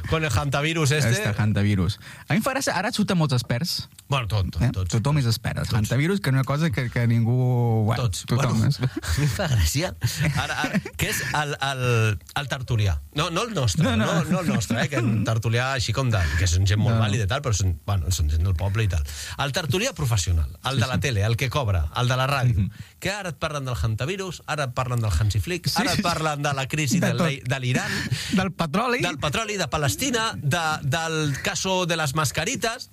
con el hantavirus este. Hantavirus. A mi em fa gràcia, ara surten molts experts. Bueno, tots. Tothom és expert. El hantavirus, que no hi ha cosa que ningú... Bueno, tots. Tothom Bueno, és... a mi em fa gràcia. Ara, què és el tertulià? No el nostre, no el nostre, que un tertulià així com que són gent molt vàlida i tal, però són gent del poble i tal. El tertulià professional, el de la tele, el que cobra, el de la ràdio, que ara et parlen del hantavirus, ara et parlen del Hansiflix, ara et parlen de la crisi de l'Iran, del petroli, de Palestina, del caso de les mascarites,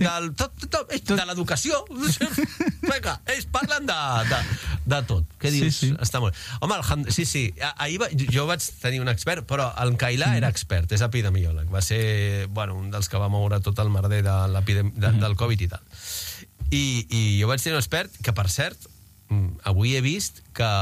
de l'educació. Vinga, ells parlen de tot. Què dius? Sí. Està molt... Home, ahir jo vaig tenir un expert, però el Cailà era expert, és epidemiòleg. Va ser un dels que va moure tot el merder del Covid i tal. I jo vaig tenir un expert que, per cert, avui he vist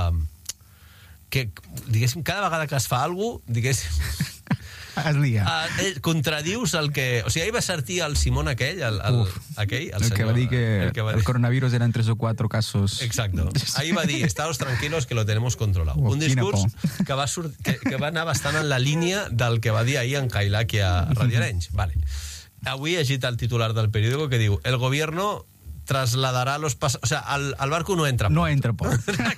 que diguéssim, cada vegada que es fa alguna cosa, diguéssim... Es lia. Contradius el que... O sigui, ahir va sortir el Simón aquell, el que va dir que el coronavirus eren 3 o 4 casos. Exacto. Ahir va dir, estaos tranquilos que lo tenemos controlado. Un discurs que va anar bastant en la línia del que va dir ahir en Cailà aquí a Radio Arenys. Vale. Avui he llegit el titular del periódico que diu el gobierno trasladará los pasajeros... O sea, el barco no entra. No entra por.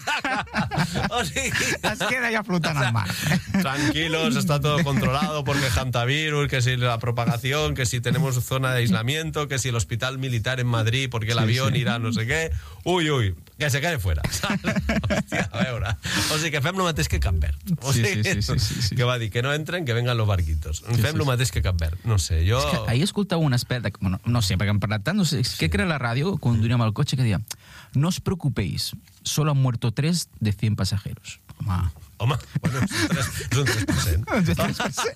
O sigui, es queda ya flotando al mar. Tranquilos, está todo controlado porque hantavirus, que si la propagación, que si tenemos zona de aislamiento, que si el hospital militar en Madrid, porque el avión irá no sé què. Ui, que se quede fuera. Hòstia, a veure. O sigui, que fem el mateix que Cap Verd. O sigui, que va dir que no entren, que vengan los barquitos. Fem el mateix que Cap Verd. No sé, jo... És que ahir escoltava un expert, no sé, perquè hem parlat tant, no sé, què crea la ràdio cuando veníamos al coche que decía, no os preocupéis, solo han muerto 3 de 100 pasajeros. Home, bueno, és un 3%.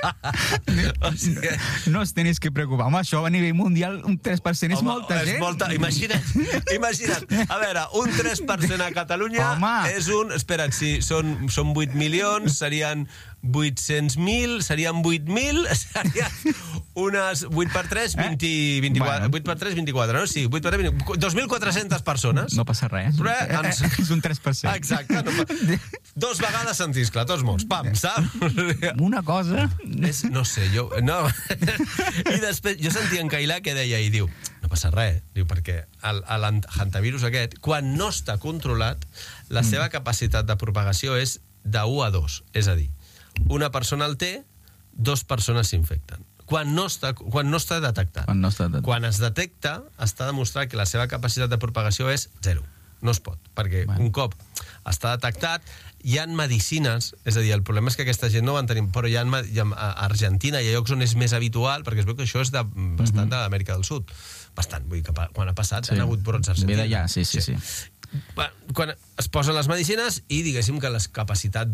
O sigui, no us tenéis que preocupar. Home, això a nivell mundial, un 3% és molta gent. Imagina't. A veure, un 3% a Catalunya és un... Espera't, si són 8 milions, serien 800.000, serien 8.000, serien unes 8 per 3, 24. 8 per 3, 24, no? Sí, 8 per 3, 2.400 persones. No passa res. És un 3%. Exacte. 2 vegades sentiscle, tots morts. Pam, saps? Una cosa... No sé, jo... No. I després, jo sentia en Cailà que deia, i diu, no passa res, diu, perquè el hantavirus aquest, quan no està controlat, la seva capacitat de propagació és de 1 a 2. És a dir, una persona el té, 2 persones s'infecten. Quan no està detectat. Quan es detecta, està demostrat que la seva capacitat de propagació és 0. No es pot, perquè un cop està detectat, hi ha medicines, és a dir, el problema és que aquesta gent no van tenir, però a Argentina hi ha llocs on és més habitual, perquè es veu que això és bastant de l'Amèrica del Sud. Bastant, vull dir que quan ha passat han hagut brots a Argentina. Ve d'allà, sí. Quan es posen les medicines i diguéssim que la capacitat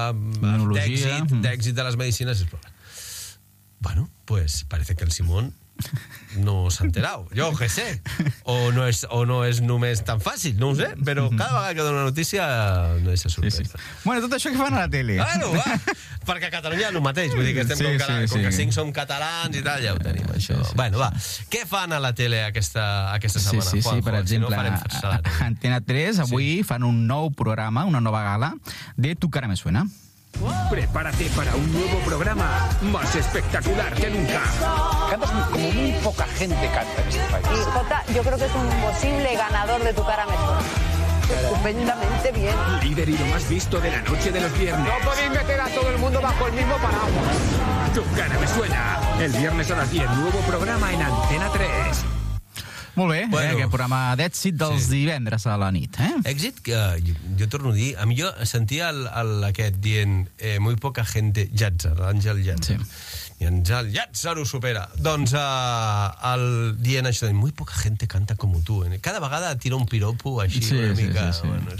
d'èxit de les medicines és problema. Bueno, pues parece que el Simón no s'ha enterat. Jo què sé. O no és només tan fàcil, no ho sé, però cada vegada que dona una notícia no deixa sorpresa. Sí. Bueno, tot això que fan a la tele. Bueno, perquè a Catalunya no mateix, vull dir que estem com que 5 som catalans i tal, ja ho tenim, això. Bueno, va, què fan a la tele aquesta setmana? Sí, per exemple, a Antena 3 avui fan un nou programa, una nova gala de Tu cara me suena. Prepárate para un nuevo programa más espectacular que nunca. Cantas como muy poca gente canta en este país. Y Jota, yo creo que es un posible ganador de Tu cara me suena. Estupendamente bien. Líder y lo más visto de la noche de los viernes. No podéis meter a todo el mundo bajo el mismo paraguas. Tu cara me suena. El viernes a las 10, nuevo programa en Antena 3. Molt bé, aquest programa d'èxit dels divendres a la nit. Èxit que jo torno a dir, a mi jo sentia aquest dient muy poca gente, Llàtzer, l'Àngel Llàtzer. I Àngel Llàtzer ho supera. Doncs el dient això de muy poca gente canta como tú. Cada vegada tira un piropo així una mica.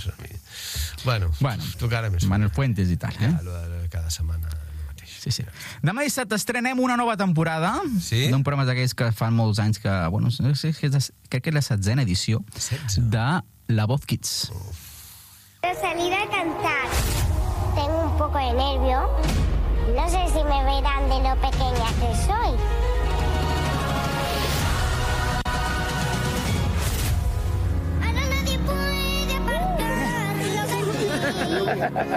Bueno, Tu cara me suena. Manuel Fuentes i tal. Cada setmana. Sí. Demà dissabte estrenem una nova temporada d'un programa d'aquells que fan molts anys que, bueno, crec que és la 16ª edició de La Voz Kids. Salir a cantar. Tengo un poco de nervio. No sé si me verán de lo pequeña que soy. Ahora nadie puede apartarlo de mí.